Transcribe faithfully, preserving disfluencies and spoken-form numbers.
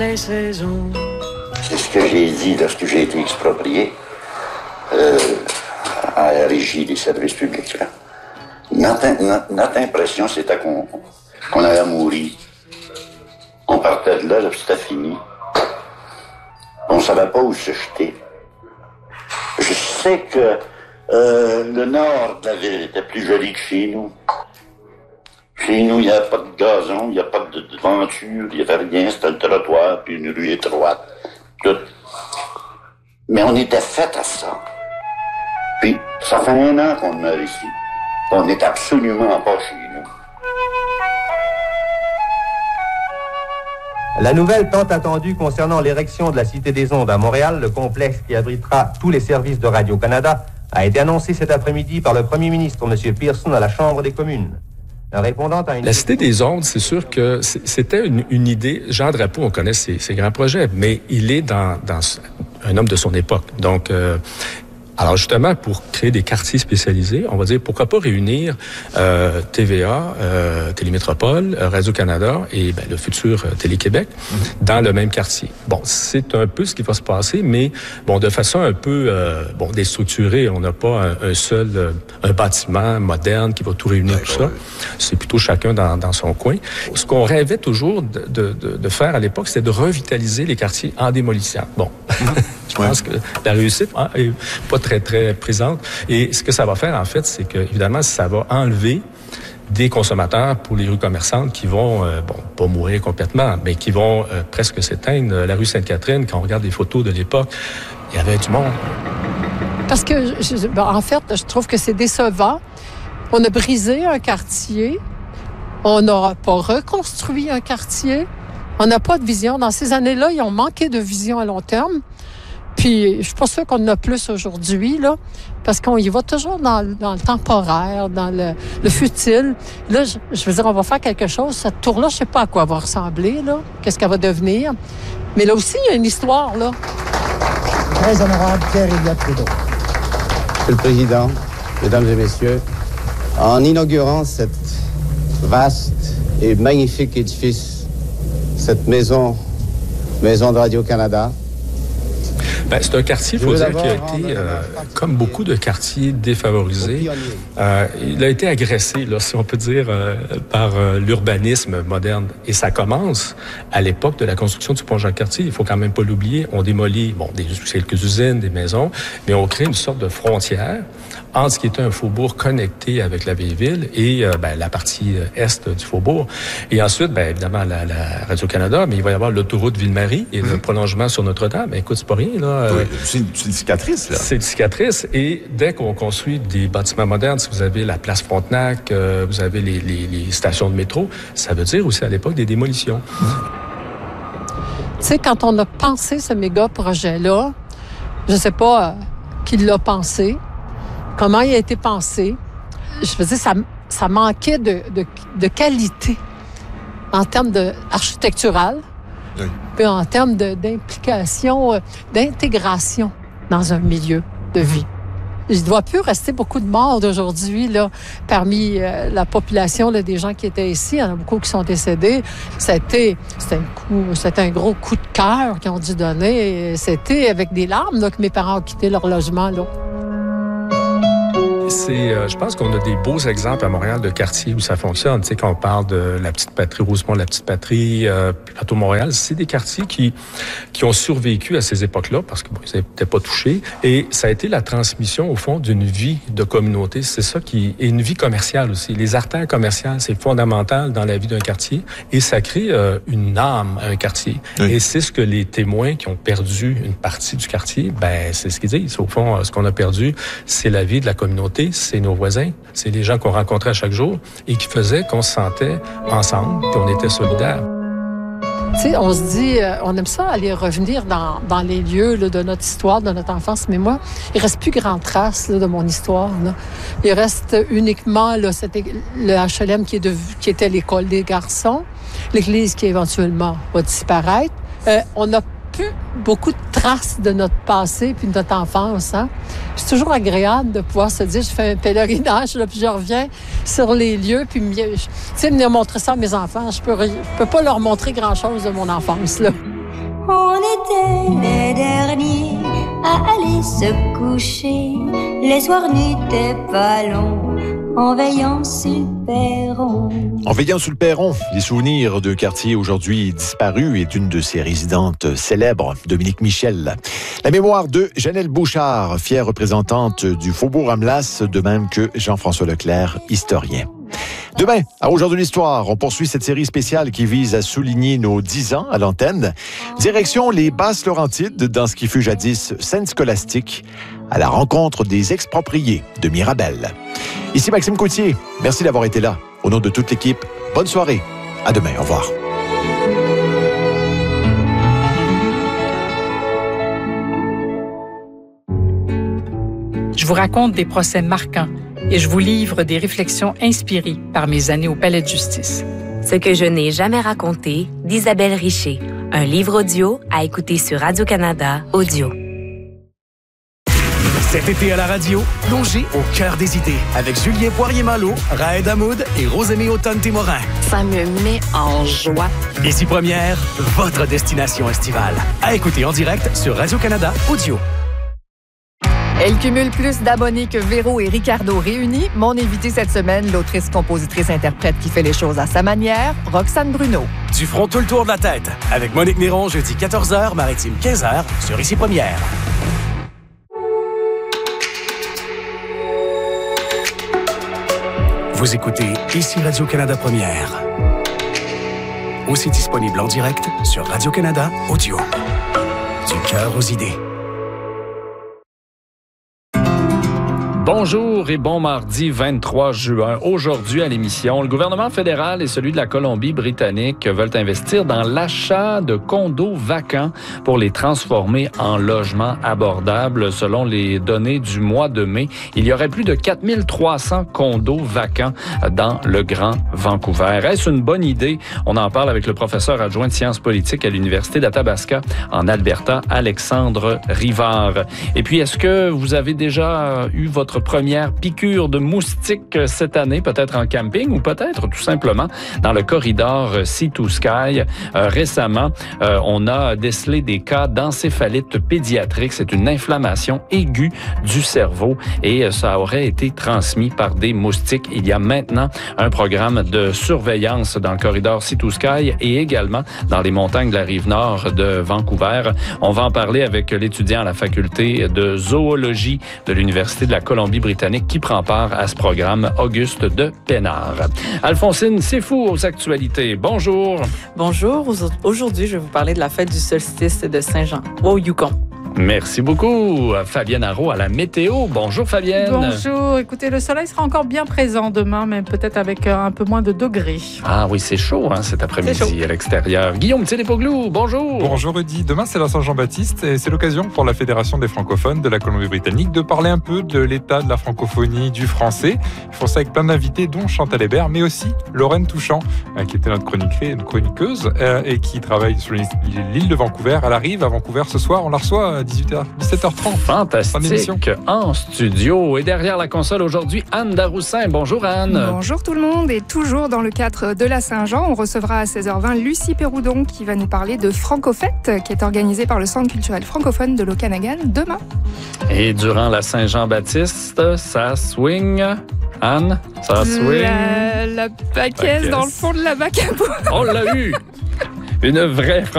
Les saisons. C'est ce que j'ai dit lorsque j'ai été exproprié euh, à la régie des services publics. Là. Notre, notre, notre impression, c'était qu'on, qu'on allait mourir. On partait de là, là puis c'était fini. On ne savait pas où se jeter. Je sais que euh, le nord de la ville était plus joli que chez nous. Chez nous, il n'y avait pas de gazon, il n'y a pas de, de venture, il n'y avait rien, c'était le trottoir, puis une rue étroite. Tout. Mais on était fait à ça. Puis, ça fait un an qu'on meurt ici. On n'est absolument pas chez nous. La nouvelle tant attendue concernant l'érection de la Cité des Ondes à Montréal, le complexe qui abritera tous les services de Radio-Canada, a été annoncée cet après-midi par le premier ministre, M. Pearson, à la Chambre des communes. Répondant à une... La Cité des Ondes, c'est sûr que c'était une, une idée. Jean Drapeau, on connaît ses, ses grands projets, mais il est dans, dans un homme de son époque. Donc, euh, alors justement, pour créer des quartiers spécialisés, on va dire, pourquoi pas réunir euh, T V A, euh, Télémétropole, Radio-Canada et ben, le futur euh, Télé-Québec mmh. dans le même quartier. Bon, c'est un peu ce qui va se passer, mais bon, de façon un peu euh, bon déstructurée. On n'a pas un, un seul euh, un bâtiment moderne qui va tout réunir, ouais, tout ça. Ouais. C'est plutôt chacun dans, dans son coin. Ce qu'on rêvait toujours de, de, de, de faire à l'époque, c'était de revitaliser les quartiers en démolissant. Bon, mmh. je pense ouais. que la réussite hein, est pas très, très présente. Et ce que ça va faire, en fait, c'est que, évidemment, ça va enlever des consommateurs pour les rues commerçantes qui vont, euh, bon, pas mourir complètement, mais qui vont euh, presque s'éteindre. La rue Sainte-Catherine, quand on regarde les photos de l'époque, il y avait du monde. Parce que, je, ben, en fait, je trouve que c'est décevant. On a brisé un quartier. On n'a pas reconstruit un quartier. On n'a pas de vision. Dans ces années-là, ils ont manqué de vision à long terme. Puis, je suis pas sûre qu'on en a plus aujourd'hui, là, parce qu'on y va toujours dans, dans le temporaire, dans le, le futile. Là, je, je veux dire, on va faire quelque chose. Cette tour-là, je sais pas à quoi elle va ressembler, là. Qu'est-ce qu'elle va devenir. Mais là aussi, il y a une histoire, là. Très honorable Pierre-Éliott Trudeau. Monsieur le Président, Mesdames et Messieurs, en inaugurant cette vaste et magnifique édifice, cette maison, maison de Radio-Canada, ben, c'est un quartier, il faut dire, qui a été, euh, comme beaucoup de quartiers défavorisés, euh, il a été agressé, là, si on peut dire, euh, par euh, l'urbanisme moderne. Et ça commence à l'époque de la construction du pont Jacques-Cartier. Il faut quand même pas l'oublier. On démolit, bon, des, quelques usines, des maisons, mais on crée une sorte de frontière entre ce qui était un faubourg connecté avec la vieille ville et euh, ben, la partie est du faubourg. Et ensuite, ben, évidemment, la, la Radio-Canada, mais il va y avoir l'autoroute Ville-Marie et mmh. le prolongement sur Notre-Dame. Ben, écoute, c'est pas rien, là. Oui, c'est une, c'est une cicatrice, là. C'est une cicatrice. Et dès qu'on construit des bâtiments modernes, si vous avez la place Frontenac, euh, vous avez les, les, les stations de métro, ça veut dire aussi à l'époque des démolitions. Mmh. Tu sais, quand on a pensé ce méga projet-là, je sais pas euh, qui l'a pensé, comment il a été pensé. Je veux dire, ça, ça manquait de, de, de qualité en termes de architectural, oui. puis en termes de, d'implication, d'intégration dans un milieu de vie. Il ne doit plus rester beaucoup de morts d'aujourd'hui là, parmi euh, la population là, des gens qui étaient ici. Il y en a beaucoup qui sont décédés. C'était, c'était, un, coup, c'était un gros coup de cœur qu'ils ont dû donner. Et c'était avec des larmes là, que mes parents ont quitté leur logement. Là. C'est, euh, je pense qu'on a des beaux exemples à Montréal de quartiers où ça fonctionne. Tu sais, quand on parle de la Petite Patrie, Rosemont, la Petite Patrie, euh, Plateau Montréal, c'est des quartiers qui qui ont survécu à ces époques-là parce que bon, ils n'étaient pas touchés. Et ça a été la transmission, au fond, d'une vie de communauté. C'est ça qui est une vie commerciale aussi. Les artères commerciales, c'est fondamental dans la vie d'un quartier et ça crée euh, une âme à un quartier. Oui. Et c'est ce que les témoins qui ont perdu une partie du quartier, ben c'est ce qu'ils disent. Au fond, ce qu'on a perdu, c'est la vie de la communauté. C'est nos voisins, c'est les gens qu'on rencontrait à chaque jour et qui faisaient qu'on se sentait ensemble et on était solidaires. Tu sais, on se dit, euh, on aime ça aller revenir dans, dans les lieux là, de notre histoire, de notre enfance, mais moi, il reste plus grand trace là, de mon histoire. Là. Il reste uniquement là, c'était le H L M qui, est de, qui était l'école des garçons, l'église qui éventuellement va disparaître. Euh, on n'a plus beaucoup de traces de notre passé puis de notre enfance. Hein? C'est toujours agréable de pouvoir se dire, je fais un pèlerinage, là, puis je reviens sur les lieux, puis tu sais, venir montrer ça à mes enfants. Je peux, je peux pas leur montrer grand-chose de mon enfance, là. On était les derniers à aller se coucher. Les soirs n'étaient pas longs en veillant sur le perron. En veillant sur le perron, les souvenirs d'un quartier aujourd'hui disparu est une de ses résidentes célèbres, Dominique Michel. La mémoire de Janelle Bouchard, fière représentante du Faubourg Amlas, de même que Jean-François Leclerc, historien. Demain, à Aujourd'hui l'Histoire, on poursuit cette série spéciale qui vise à souligner nos dix ans à l'antenne. Direction les Basses-Laurentides, dans ce qui fut jadis Seine-Scolastique, à la rencontre des expropriés de Mirabel. Ici Maxime Coutier, merci d'avoir été là. Au nom de toute l'équipe, bonne soirée. À demain, au revoir. Je vous raconte des procès marquants et je vous livre des réflexions inspirées par mes années au Palais de justice. Ce que je n'ai jamais raconté d'Isabelle Richer, un livre audio à écouter sur Radio-Canada Audio. Cet été à la radio, plongez au cœur des idées avec Julien Poirier-Malo, Raed Hamoud et Rosémie Automne-Témorin. Ça me met en joie. Ici Première, votre destination estivale. À écouter en direct sur Radio-Canada Audio. Elle cumule plus d'abonnés que Véro et Ricardo réunis. Mon invité cette semaine, l'autrice, compositrice, interprète qui fait les choses à sa manière, Roxane Bruno. Du front tout le tour de la tête avec Monique Néron, jeudi quatorze heures, Maritime quinze heures sur Ici Première. Vous écoutez Ici Radio-Canada Première. Aussi disponible en direct sur Radio-Canada Audio. Du cœur aux idées. Bonjour et bon mardi vingt-trois juin. Aujourd'hui à l'émission, le gouvernement fédéral et celui de la Colombie-Britannique veulent investir dans l'achat de condos vacants pour les transformer en logements abordables. Selon les données du mois de mai, il y aurait plus de quatre mille trois cents condos vacants dans le Grand Vancouver. Est-ce une bonne idée? On en parle avec le professeur adjoint de sciences politiques à l'Université d'Athabasca en Alberta, Alexandre Rivard. Et puis, est-ce que vous avez déjà eu votre première piqûre de moustique cette année, peut-être en camping ou peut-être tout simplement dans le corridor Sea to Sky. Euh, récemment, euh, on a décelé des cas d'encéphalite pédiatrique. C'est une inflammation aiguë du cerveau et ça aurait été transmis par des moustiques. Il y a maintenant un programme de surveillance dans le corridor Sea to Sky et également dans les montagnes de la Rive-Nord de Vancouver. On va en parler avec l'étudiant à la faculté de zoologie de l'Université de la Colombie-Britannique qui prend part à ce programme, Auguste de Pénard. Alphonsine, c'est fou aux actualités. Bonjour. Bonjour. Aujourd'hui, je vais vous parler de la fête du solstice de Saint-Jean au Yukon. Merci beaucoup. Fabienne Haro à la météo. Bonjour Fabienne. Bonjour. Écoutez, le soleil sera encore bien présent demain, mais peut-être avec un peu moins de degrés. Ah oui, c'est chaud hein, cet après-midi à l'extérieur. Guillaume Télépoglou, bonjour. Bonjour Rudy. Demain, c'est la Saint-Jean-Baptiste et c'est l'occasion pour la Fédération des francophones de la Colombie-Britannique de parler un peu de l'état de la francophonie du français. Ils font ça avec plein d'invités, dont Chantal Hébert, mais aussi Lorraine Touchant, qui était notre chroniqueuse et qui travaille sur l'île de Vancouver. Elle arrive à Vancouver ce soir. On la reçoit à dix-huit heures, dix-sept heures trente. Fantastique. En studio. Et derrière la console aujourd'hui, Anne Daroussin. Bonjour Anne. Bonjour tout le monde. Et toujours dans le cadre de la Saint-Jean, on recevra à seize heures vingt Lucie Péroudon qui va nous parler de Francofête, qui est organisée par le Centre culturel francophone de l'Okanagan demain. Et durant la Saint-Jean-Baptiste, ça swing. Anne, ça swing. La, la paquesse dans le fond de la bac à bois. On l'a eu. Une vraie